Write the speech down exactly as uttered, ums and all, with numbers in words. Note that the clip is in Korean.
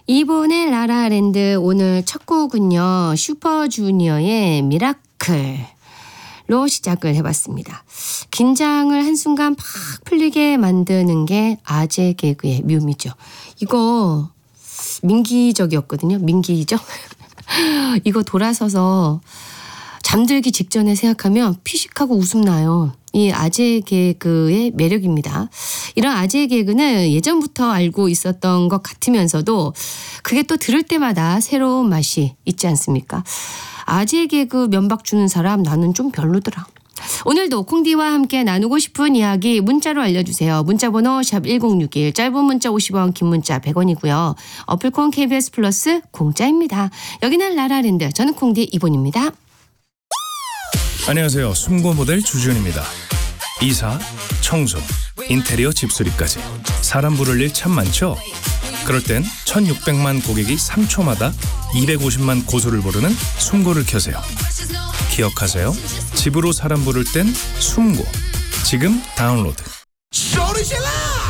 이번의 라라랜드 오늘 첫 곡은요. 슈퍼주니어의 미라클로 시작을 해봤습니다. 긴장을 한순간 팍 풀리게 만드는 게 아재 개그의 묘미죠. 이거 민기적이었거든요. 민기적. 이거 돌아서서 잠들기 직전에 생각하면 피식하고 웃음 나요. 이 아재 개그의 매력입니다. 이런 아재 개그는 예전부터 알고 있었던 것 같으면서도 그게 또 들을 때마다 새로운 맛이 있지 않습니까? 아재 개그 면박 주는 사람 나는 좀 별로더라. 오늘도 콩디와 함께 나누고 싶은 이야기 문자로 알려주세요. 문자번호 샵 일공육일, 짧은 문자 오십 원, 긴 문자 백 원이고요. 어플콘 케이비에스 플러스 공짜입니다. 여기는 라라랜드, 저는 콩디 이본입니다. 안녕하세요. 숨고 모델 주지훈입니다. 이사, 청소, 인테리어 집수리까지 사람 부를 일 참 많죠? 그럴 땐 천육백만 고객이 삼 초마다 이백오십만 고소를 부르는 숨고를 켜세요. 기억하세요. 집으로 사람 부를 땐 숨고. 지금 다운로드.